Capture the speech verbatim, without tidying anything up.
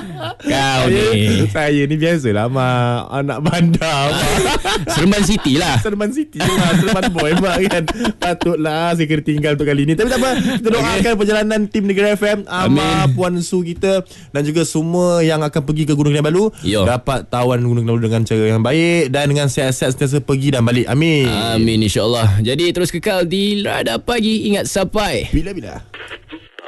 Kau saya, ni saya ni biasalah mak anak bandar. Seremban City lah. Seremban City lah, Seremban boy mak kan. Patutlah saya kena tinggal untuk kali ni. Tapi tak apa, kita doakan okay. perjalanan tim Negara F M, Amar, Puan Su kita dan juga semua yang akan pergi ke Gunung Kinabalu Yo. dapat tawan Gunung Kinabalu dengan cara yang baik dan dengan sihat-sihat sentiasa pergi dan balik. Amin. Amin insya-Allah. Jadi terus kekal di Radar Pagi. Ingat sampai bila-bila.